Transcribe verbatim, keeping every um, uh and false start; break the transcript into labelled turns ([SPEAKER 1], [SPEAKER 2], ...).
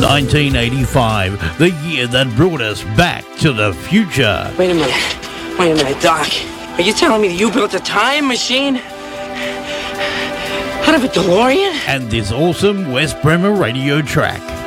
[SPEAKER 1] nineteen eighty-five, the year that brought us back to the future.
[SPEAKER 2] Wait a minute. Wait a minute, Doc. Are you telling me that you built a time machine? Out of a DeLorean?
[SPEAKER 1] And this awesome West Bremer radio track.